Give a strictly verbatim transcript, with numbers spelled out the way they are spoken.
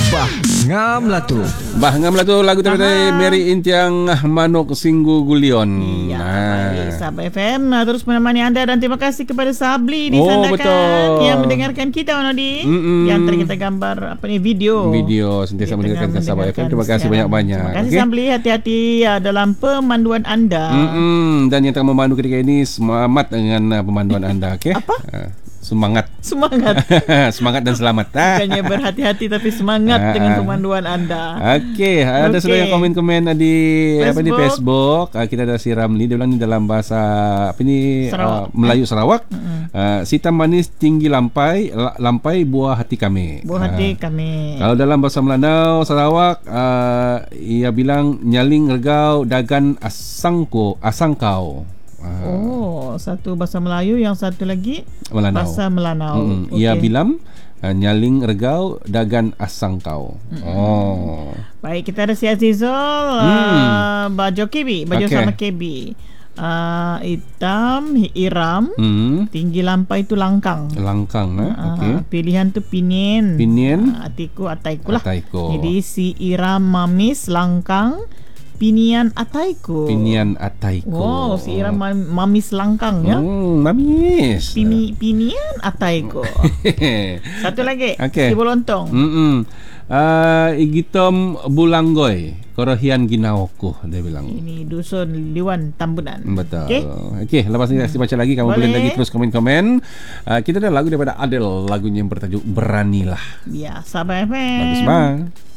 Bah ngam lah tu. Bah ngam lah tu lagu daripada Mary Intiang Manuk Singgu Gulion. Ya, Nah. baik, Sahabat F M terus menemani anda dan terima kasih kepada Sabli di Oh, sana betul. kan yang mendengarkan kita Onodi. Mm-mm. Yang antar kita gambar apa ni video. Video sentiasa Dia mendengarkan tengah Sahabat F M. Terima mendengarkan kasih siaran. banyak-banyak. Terima kasih Okey? Sabli, hati-hati ya, dalam pemanduan anda. Mm-mm. Dan yang tengah memandu ketika ini semangat dengan uh, pemanduan anda. Okay? Apa? Uh, semangat. Semangat. Semangat dan selamat. Ah. Bukannya berhati-hati tapi semangat Ah, dengan ah. pemanduan anda. Okey, ada Okey. sudah yang komen-komen di Facebook. apa ni Facebook. Uh, kita ada si Ramli, dia bilang ni dalam bahasa apa ni Sarawak. uh, Melayu Sarawak. Mm-mm. Uh, sitam manis tinggi lampai, la- lampai buah hati kami. Buah hati Ah. kami. Kalau dalam bahasa Melanau Sarawak, uh, ia bilang nyaling regau dagan asangko, asangkau. Uh, Oh, satu bahasa Melayu, yang satu lagi Melanau. bahasa Melanau. Mm-mm. Okey. Ia bilang uh, nyaling regau dagan asangkau. Oh. Baik, kita ada si Azizul, Hmm. uh, baju K B, baju Okey. sama K B. Uh, hitam, iram, Hmm. tinggi lampai tu langkang. Langkang eh. Ah, Okey. pilihan tu pinin. Pinin. Ah, atiku ataiku lah. Ataiku. Jadi si iram mamis langkang, pinian ataiku. Pinian ataiku. Wow, si iram mam- mamis langkang ya. Hmm, mamis. Pini pinian ataiku. Satu lagi. Okey. Si Bolontong. Hmm. Uh, igitom bulanggoy, korohian ginaoku, dia bilang. Ini dusun Liwan Tambunan. Betul. Okey. Okey, lepas ni saya baca lagi, kamu boleh, Boleh. lagi terus komen-komen. Uh, kita ada lagu daripada Adele, lagunya yang bertajuk Beranilah. Ya, Sahabat F M. Bagus bang.